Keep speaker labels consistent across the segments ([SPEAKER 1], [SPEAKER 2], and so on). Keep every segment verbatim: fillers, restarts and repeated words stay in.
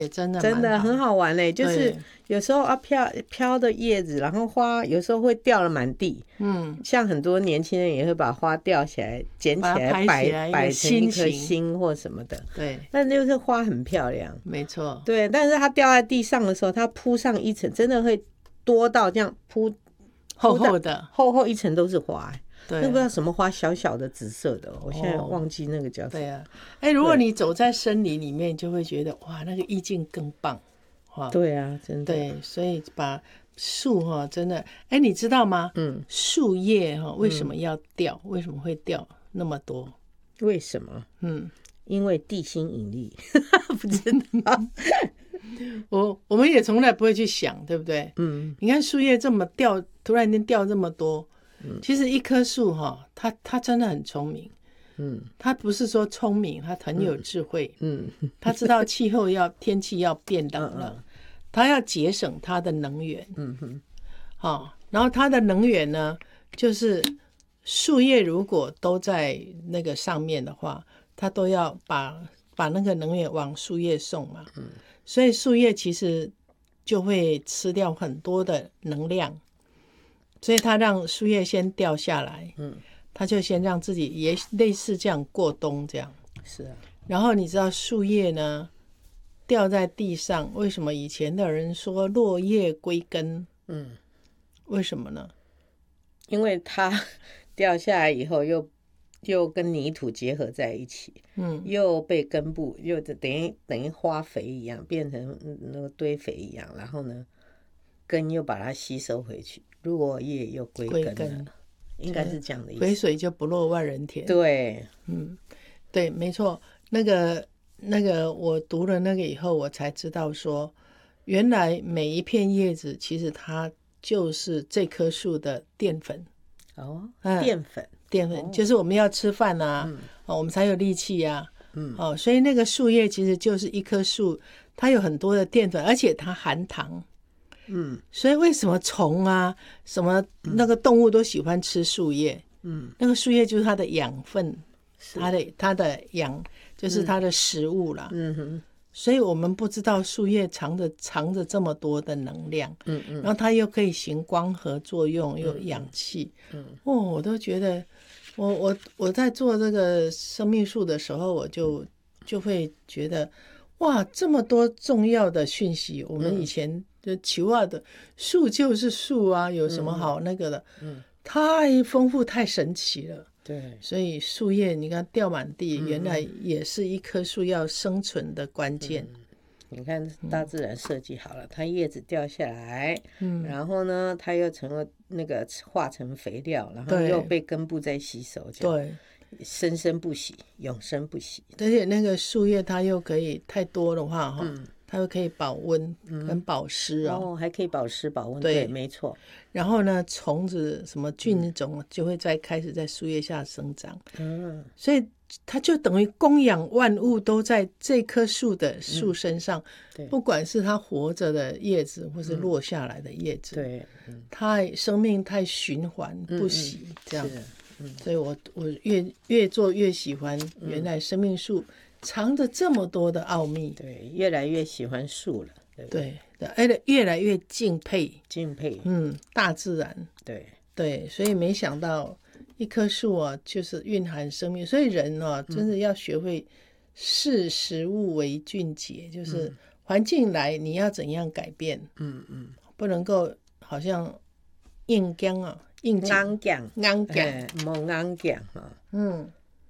[SPEAKER 1] 也真的
[SPEAKER 2] 真的很好玩嘞，就是有时候啊飘飘的叶子，然后花有时候会掉了满地。嗯，像很多年轻人也会把花掉起来、捡起来摆摆成一颗心或什么的。
[SPEAKER 1] 对，
[SPEAKER 2] 但就是花很漂亮，
[SPEAKER 1] 没错。
[SPEAKER 2] 对，但是它掉在地上的时候，它铺上一层，真的会多到这样铺
[SPEAKER 1] 厚厚的，
[SPEAKER 2] 厚厚一层都是花。
[SPEAKER 1] 对，
[SPEAKER 2] 那不知道什么花，小小的紫色的，我现在忘记那个叫什么。
[SPEAKER 1] 对啊，哎，如果你走在森林里面，就会觉得哇，那个意境更棒。
[SPEAKER 2] 对啊，真的。
[SPEAKER 1] 对，所以把树哈，真的，哎，你知道吗？嗯，树叶哈为什么要掉？嗯、为什么会掉那么多？
[SPEAKER 2] 为什么？嗯，因为地心引力，不知道。
[SPEAKER 1] 我我们也从来不会去想，对不对？嗯，你看树叶这么掉，突然间掉这么多。其实一棵树哈，它它真的很聪明，嗯，它不是说聪明，它很有智慧，嗯，它知道气候要天气要变冷了，它要节省它的能源，嗯哼，好，然后它的能源呢，就是树叶如果都在那个上面的话，它都要把把那个能源往树叶送嘛，嗯，所以树叶其实就会吃掉很多的能量。所以他让树叶先掉下来，嗯，他就先让自己也类似这样过冬这样，
[SPEAKER 2] 是啊。
[SPEAKER 1] 然后你知道树叶呢掉在地上，为什么以前的人说落叶归根？嗯，为什么呢？
[SPEAKER 2] 因为它掉下来以后又又跟泥土结合在一起，嗯，又被根部又等于等于花肥一样，变成那个堆肥一样，然后呢，根又把它吸收回去。落叶又归根了，应该是这样的意思。
[SPEAKER 1] 肥水就不落万人田。
[SPEAKER 2] 对，
[SPEAKER 1] 嗯，对，没错。那个那个，我读了那个以后，我才知道说，原来每一片叶子其实它就是这棵树的淀粉。
[SPEAKER 2] 哦，淀粉，
[SPEAKER 1] 淀粉、哦、就是我们要吃饭啊、嗯哦，我们才有力气啊。嗯，哦，所以那个树叶其实就是一棵树，它有很多的淀粉，而且它含糖。嗯，所以为什么虫啊，什么那个动物都喜欢吃树叶？嗯，那个树叶就是它的养分，它的它的养就是它的食物啦。嗯哼，所以我们不知道树叶藏着藏着这么多的能量。嗯嗯，然后它又可以行光合作用，又有氧气。嗯，哦，我都觉得，我我我在做这个生命树的时候，我就就会觉得，哇，这么多重要的讯息，我们以前。就奇怪的树就是树啊，有什么好那个的？嗯，嗯太丰富太神奇了。
[SPEAKER 2] 对，
[SPEAKER 1] 所以树叶你看掉满地，嗯、原来也是一棵树要生存的关键。
[SPEAKER 2] 嗯、你看大自然设计好了，嗯、它叶子掉下来，嗯，然后呢，它又成了那个化成肥料，然后又被根部再吸收，
[SPEAKER 1] 对，
[SPEAKER 2] 生生不息，永生不息。
[SPEAKER 1] 而且那个树叶它又可以太多的话，哈、嗯。它又可以保温跟保湿啊、
[SPEAKER 2] 哦，还可以保湿保温，对，没错。
[SPEAKER 1] 然后呢，虫子什么菌种就会在开始在树叶下生长，嗯，所以它就等于供养万物都在这棵树的树身上，嗯、不管是它活着的叶子或是落下来的叶子，
[SPEAKER 2] 对，嗯、
[SPEAKER 1] 太生命太循环不息，嗯、这样，嗯、所以我我越越做越喜欢原来生命树。藏着这么多的奥秘，
[SPEAKER 2] 对，越来越喜欢树了，对不对？
[SPEAKER 1] 对，而越来越敬佩，
[SPEAKER 2] 敬佩，
[SPEAKER 1] 嗯，大自然，
[SPEAKER 2] 对
[SPEAKER 1] 对，所以没想到一棵树啊，就是蕴含生命，所以人啊，真的要学会视食物为俊杰，嗯、就是环境来，你要怎样改变？嗯嗯，不能够好像硬刚啊，硬
[SPEAKER 2] 硬讲，
[SPEAKER 1] 硬讲，
[SPEAKER 2] 莫硬讲哈，嗯。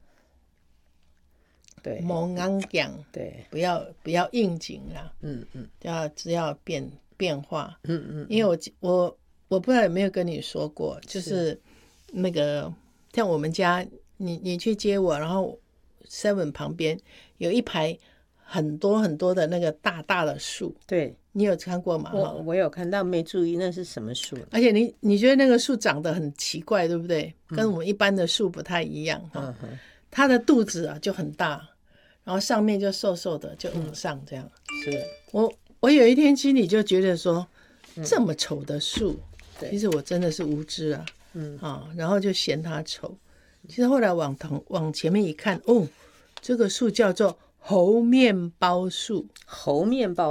[SPEAKER 2] 对，
[SPEAKER 1] 莫硬讲，
[SPEAKER 2] 对，
[SPEAKER 1] 不要不要应景啦，嗯嗯，要只要变变化，嗯嗯，因为我我我不知道有没有跟你说过，就是那个像我们家，你你去接我，然后 seven 旁边有一排很多很多的那个大大的树，
[SPEAKER 2] 对，
[SPEAKER 1] 你有看过吗？
[SPEAKER 2] 我我有看到，没注意那是什么树，
[SPEAKER 1] 而且你你觉得那个树长得很奇怪，对不对？跟我们一般的树不太一样，嗯哼。它的肚子啊就很大，然后上面就瘦瘦的，就往上这样。
[SPEAKER 2] 嗯、是
[SPEAKER 1] 我我有一天心里就觉得说，嗯、这么丑的树，其实我真的是无知啊，嗯啊，然后就嫌它丑。其实后来往头往前面一看，哦，这个树叫做猴面包树。
[SPEAKER 2] 猴面包